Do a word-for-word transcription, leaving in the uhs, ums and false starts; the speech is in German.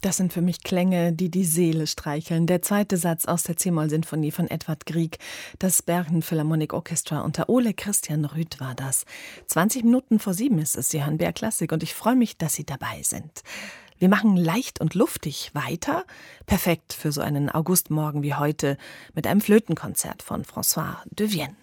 Das sind für mich Klänge, die die Seele streicheln. Der zweite Satz aus der C-Moll-Sinfonie von Edvard Grieg. Das Bergen Philharmonic Orchestra unter Ole Christian Rüth war das. zwanzig Minuten vor sieben ist es. Sie hören B R Klassik und ich freue mich, dass Sie dabei sind. Wir machen leicht und luftig weiter. Perfekt für so einen Augustmorgen wie heute mit einem Flötenkonzert von François de Vienne.